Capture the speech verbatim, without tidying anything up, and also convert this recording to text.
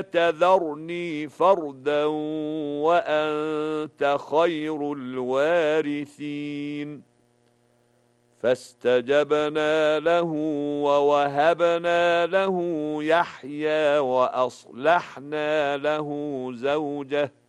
تذرني فردا وأنت خير الوارثين فاستجبنا له ووهبنا له يحيى وأصلحنا له زوجه